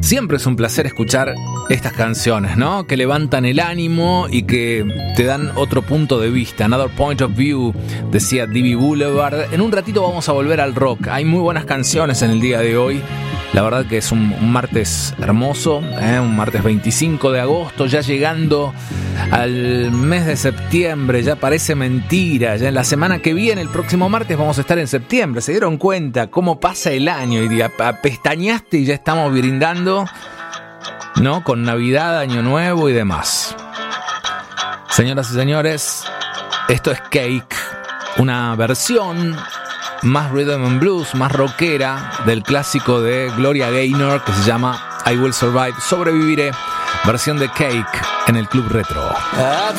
Siempre es un placer escuchar estas canciones, ¿no? Que levantan el ánimo y que te dan otro punto de vista. Another point of view, decía D.B. Boulevard. En un ratito vamos a volver al rock. Hay muy buenas canciones en el día de hoy. La verdad que es un martes hermoso, un martes 25 de agosto, ya llegando al mes de septiembre. Ya parece mentira. Ya en la semana que viene, el próximo martes, vamos a estar en septiembre. ¿Se dieron cuenta cómo pasa el año? Y pestañaste y ya estamos brindando, ¿no? Con Navidad, Año Nuevo y demás. Señoras y señores, esto es Cake, una versión más rhythm and blues, más rockera del clásico de Gloria Gaynor que se llama I Will Survive, sobreviviré, versión de Cake en el Club Retro.